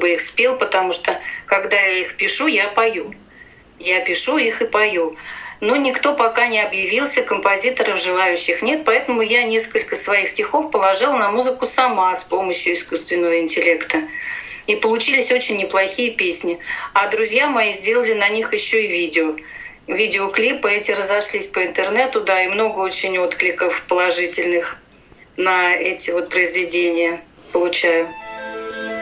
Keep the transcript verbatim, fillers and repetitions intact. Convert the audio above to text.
бы их спел, потому что когда я их пишу, я пою. Я пишу их и пою. Но никто пока не объявился, композиторов желающих нет, поэтому я несколько своих стихов положила на музыку сама с помощью искусственного интеллекта. И получились очень неплохие песни. А друзья мои сделали на них еще и видео. Видеоклипы эти разошлись по интернету, да, и много очень откликов положительных на эти вот произведения получаю.